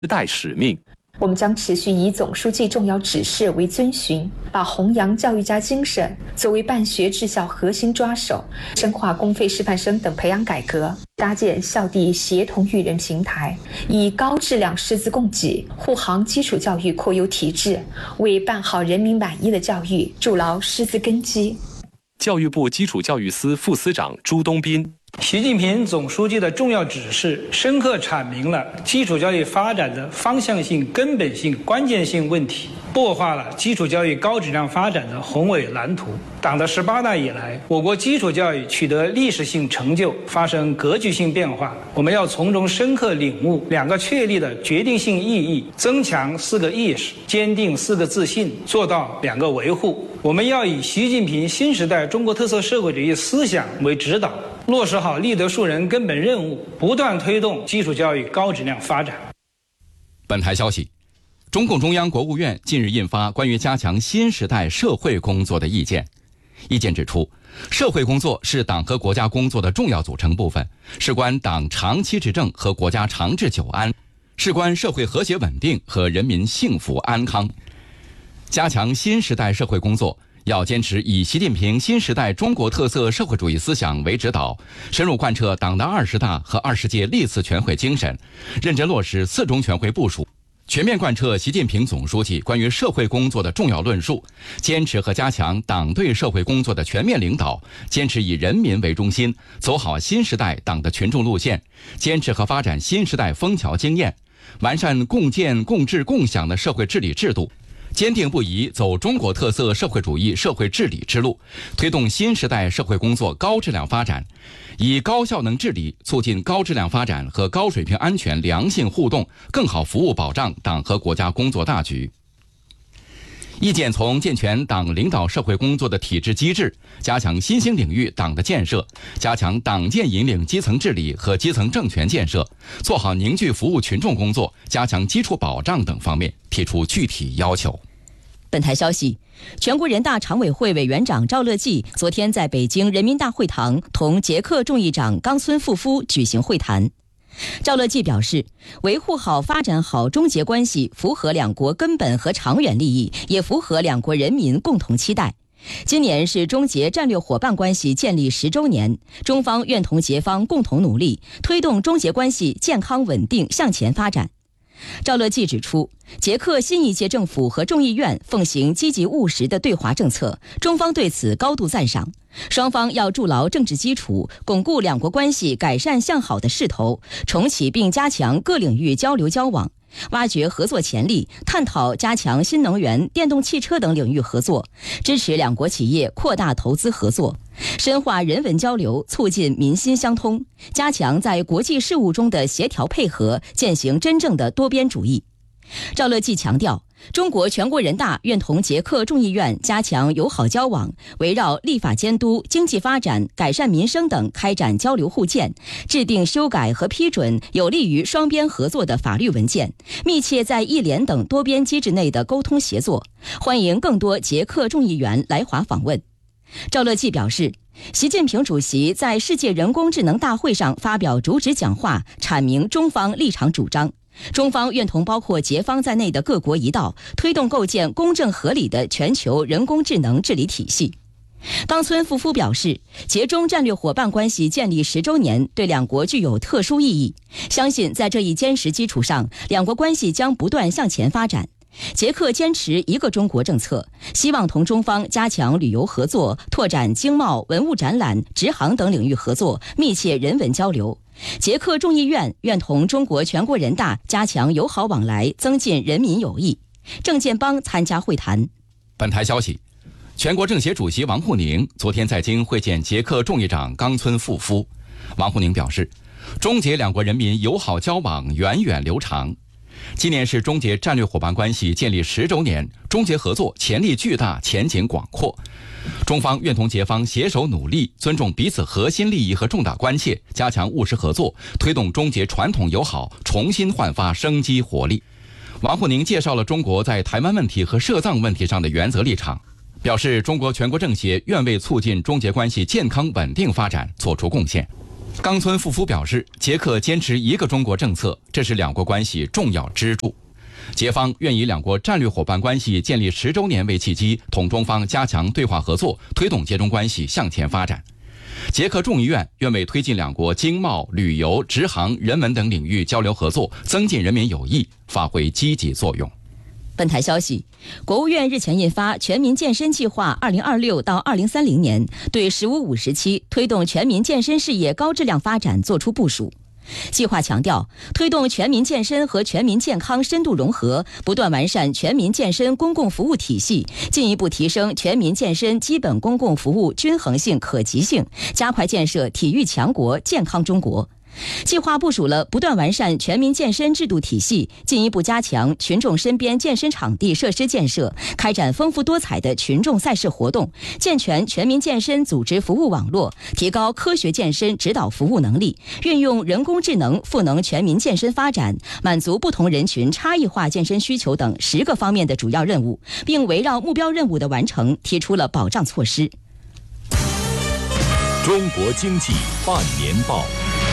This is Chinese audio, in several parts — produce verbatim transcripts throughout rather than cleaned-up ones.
代使命。 我们将持续以总书记重要指示为遵循，把弘扬教育家精神作为办学治校核心抓手，深化公费师范生等培养改革，搭建校地协同育人平台，以高质量师资供给护航基础教育扩优提质，为办好人民满意的教育筑牢师资根基。 教育部基础教育司副司长朱东斌。 习近平总书记的重要指示，深刻阐明了基础教育发展的方向性、根本性、关键性问题，擘画了基础教育高质量发展的宏伟蓝图。党的十八大以来，我国基础教育取得历史性成就，发生格局性变化。我们要从中深刻领悟两个确立的决定性意义，增强四个意识，坚定四个自信，做到两个维护。我们要以习近平新时代中国特色社会主义思想为指导，落实好立德树人根本任务，不断推动基础教育高质量发展。 本台消息，中共中央、国务院近日印发关于加强新时代社会工作的意见。意见指出，社会工作是党和国家工作的重要组成部分，事关党长期执政和国家长治久安，事关社会和谐稳定和人民幸福安康。加强新时代社会工作，要坚持以习近平新时代中国特色社会主义思想为指导，深入贯彻党的二十大和二十届历次全会精神，认真落实四中全会部署，全面贯彻习近平总书记关于社会工作的重要论述，坚持和加强党对社会工作的全面领导，坚持以人民为中心，走好新时代党的群众路线，坚持和发展新时代枫桥经验，完善共建共治共享的社会治理制度，坚定不移走中国特色社会主义社会治理之路，推动新时代社会工作高质量发展，以高效能治理促进高质量发展和高水平安全良性互动，更好服务保障党和国家工作大局。意见从健全党领导社会工作的体制机制，加强新兴领域党的建设，加强党建引领基层治理和基层政权建设，做好凝聚服务群众工作，加强基础保障等方面提出具体要求。 本台消息，全国人大常委会委员长赵乐际昨天在北京人民大会堂同捷克众议长冈村富夫举行会谈。赵乐际表示，维护好、发展好中捷关系，符合两国根本和长远利益，也符合两国人民共同期待。今年是中捷战略伙伴关系建立十周年，中方愿同捷方共同努力，推动中捷关系健康稳定向前发展。赵乐际指出，捷克新一届政府和众议院奉行积极务实的对华政策，中方对此高度赞赏。双方要筑牢政治基础，巩固两国关系改善向好的势头，重启并加强各领域交流交往，挖掘合作潜力，探讨加强新能源、电动汽车等领域合作，支持两国企业扩大投资合作，深化人文交流，促进民心相通，加强在国际事务中的协调配合，践行真正的多边主义。赵乐际强调，中国全国人大愿同捷克众议院加强友好交往，围绕立法监督、经济发展、改善民生等开展交流互鉴，制定修改和批准有利于双边合作的法律文件，密切在议联等多边机制内的沟通协作，欢迎更多捷克众议员来华访问。赵乐际表示，习近平主席在世界人工智能大会上发表主旨讲话，阐明中方立场主张。中方愿同包括捷方在内的各国一道，推动构建公正合理的全球人工智能治理体系。冈村富夫表示，捷中战略伙伴关系建立十周年对两国具有特殊意义，相信在这一坚实基础上，两国关系将不断向前发展。捷克坚持一个中国政策，希望同中方加强旅游合作，拓展经贸、文物展览、直航等领域合作，密切人文交流。捷克众议院愿同中国全国人大加强友好往来，增进人民友谊。郑建邦参加会谈。 本台消息，全国政协主席王沪宁昨天在京会见捷克众议长冈村富夫。王沪宁表示，中捷两国人民友好交往源远流长。今年是中捷战略伙伴关系建立十周年，中捷合作潜力巨大，前景广阔。中方愿同捷方携手努力，尊重彼此核心利益和重大关切，加强务实合作，推动中捷传统友好重新焕发生机活力。王沪宁介绍了中国在台湾问题和涉藏问题上的原则立场，表示中国全国政协愿为促进中捷关系健康稳定发展做出贡献。 冈村富夫表示，捷克坚持一个中国政策，这是两国关系重要支柱。捷方愿以两国战略伙伴关系建立十周年为契机，同中方加强对话合作，推动捷中关系向前发展。捷克众议院愿为推进两国经贸、旅游、直航、人文等领域交流合作，增进人民友谊，发挥积极作用。 本台消息，国务院日前印发《全民健身计划（二零二六到二零三零年）》，对“十五五”时期推动全民健身事业高质量发展作出部署。计划强调，推动全民健身和全民健康深度融合，不断完善全民健身公共服务体系，进一步提升全民健身基本公共服务均衡性、可及性，加快建设体育强国、健康中国。计划部署了不断完善全民健身制度体系，进一步加强群众身边健身场地设施建设，开展丰富多彩的群众赛事活动，健全全民健身组织服务网络，提高科学健身指导服务能力，运用人工智能赋能全民健身发展，满足不同人群差异化健身需求等十个方面的主要任务，并围绕目标任务的完成提出了保障措施。 中国经济半年报。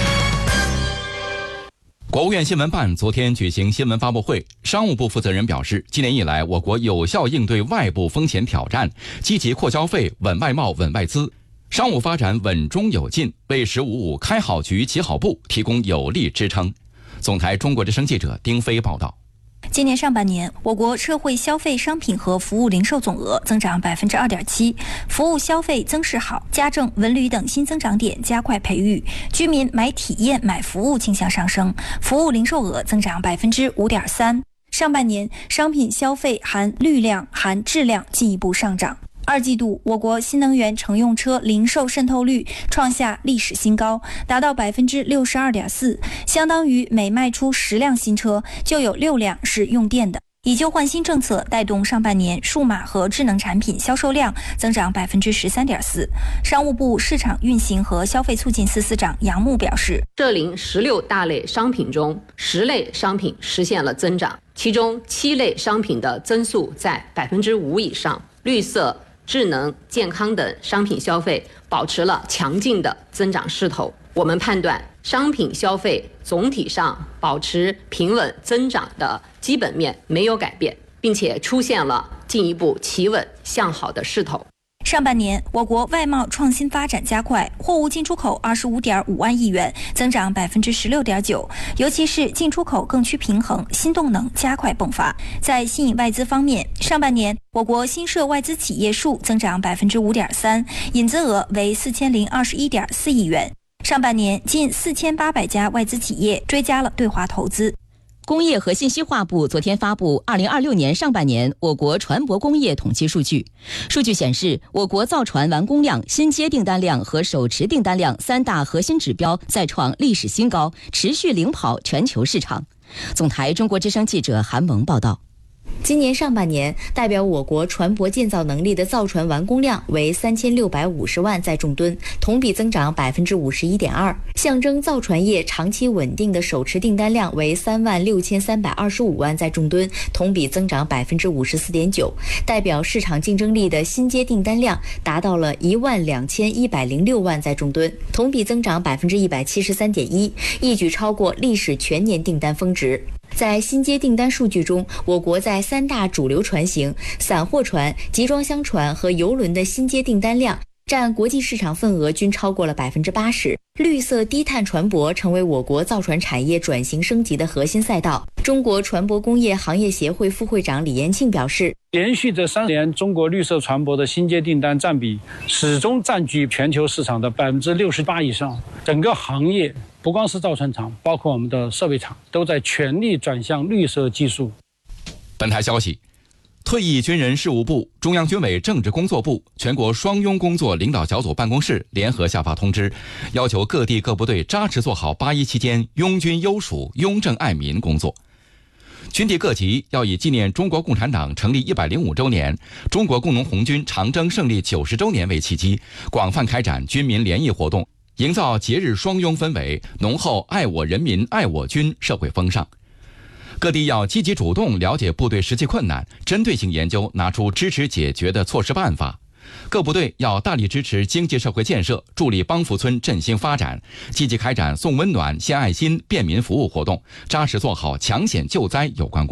国务院新闻办昨天举行新闻发布会，商务部负责人表示，今年以来，我国有效应对外部风险挑战，积极扩消费、稳外贸、稳外资，商务发展稳中有进，为“十五五”开好局、起好步提供有力支撑。总台中国之声记者丁飞报道。 今年上半年，我国社会消费商品和服务零售总额增长百分之二点七，服务消费增势好，家政、文旅等新增长点加快培育，居民买体验、买服务倾向上升，服务零售额增长百分之五点三。上半年，商品消费含率量、含质量进一步上涨。二季度，我国新能源乘用车零售渗透率创下历史新高，达到百分之六十二点四，相当于每卖出十辆新车就有六辆是用电的。以旧换新政策带动上半年数码和智能产品销售量增长百分之十三点四。商务部市场运行和消费促进司司长杨木表示， 涉零十六大类商品中，十类商品实现了增长，其中七类商品的增速在百分之五以上，绿色、智能、健康等商品消费保持了强劲的增长势头。我们判断，商品消费总体上保持平稳增长的基本面没有改变，并且出现了进一步企稳向好的势头。 上半年，我国外贸创新发展加快，货物进出口二十五点五万亿元，增长百分之十六点九。尤其是进出口更趋平衡，新动能加快迸发。在吸引外资方面，上半年我国新设外资企业数增长百分之五点三，引资额为四千零二十一点四亿元。上半年，近四千八百家外资企业追加了对华投资。 工业和信息化部昨天发布二零二六年上半年我国船舶工业统计数据。数据显示，我国造船完工量、新接订单量和手持订单量三大核心指标再创历史新高，持续领跑全球市场。总台中国之声记者韩萌报道。 今年上半年，代表我国船舶建造能力的造船完工量为三千六百五十万载重吨，同比增长百分之五十一点二。象征造船业长期稳定的手持订单量为三万六千三百二十五万载重吨，同比增长百分之五十四点九。代表市场竞争力的新接订单量达到了一万两千一百零六万载重吨，同比增长百分之一百七十三点一，一举超过历史全年订单峰值。在新接订单数据中，我国在三大主流船型、散货船、集装箱船和邮轮的新接订单量占国际市场份额均超过了百分之八十。绿色低碳船舶成为我国造船产业转型升级的核心赛道。中国船舶工业行业协会副会长李延庆表示， 连续这三年，中国绿色船舶的新接订单占比始终占据全球市场的百分之六十八以上。整个行业不光是造船厂，包括我们的设备厂，都在全力转向绿色技术。 本台消息，退役军人事务部、中央军委政治工作部、全国双拥工作领导小组办公室联合下发通知，要求各地各部队扎实做好八一期间拥军优属、拥政爱民工作。军地各级要以纪念中国共产党成立一百零五周年、中国工农红军长征胜利九十周年为契机，广泛开展军民联谊活动，营造节日双拥氛围，浓厚爱我人民、爱我军社会风尚。各地要积极主动了解部队实际困难，针对性研究拿出支持解决的措施办法， 各部队要大力支持经济社会建设，助力帮扶村振兴发展，积极开展送温暖、献爱心、便民服务活动，扎实做好抢险救灾有关工作。